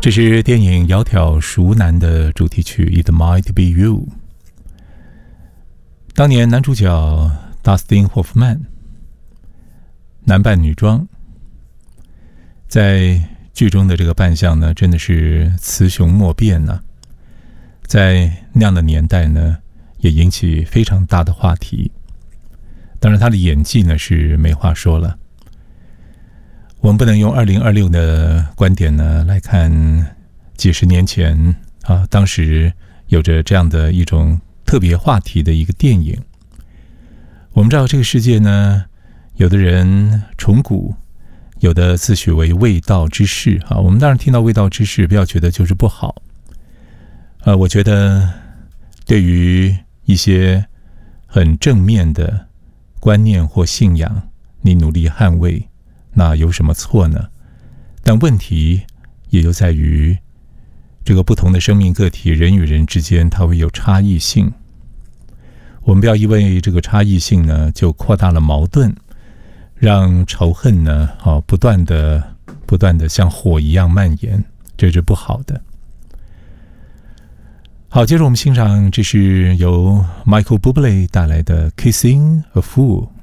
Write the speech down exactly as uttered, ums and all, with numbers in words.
这是电影《窈窕淑男》的主题曲《It Might Be You》。当年男主角 Dustin Hoffman 男扮女装，在剧中的这个扮相呢，真的是雌雄莫辨呢、啊。在那样的年代呢，也引起非常大的话题。当然，他的演技呢是没话说了。我们不能用二零二六的观点呢来看几十年前啊，当时有着这样的一种特别话题的一个电影。我们知道这个世界呢，有的人崇古，有的自诩为卫道之士啊。我们当然听到卫道之士，不要觉得就是不好。呃，我觉得对于一些很正面的观念或信仰，你努力捍卫，那有什么错呢？但问题也就在于这个不同的生命个体，人与人之间它会有差异性。我们不要因为这个差异性呢，就扩大了矛盾，让仇恨呢，啊，不断的、不断的像火一样蔓延，这是不好的。好，接着我们欣赏，这是由 Michael Bublé 带来的《Kissing a Fool》。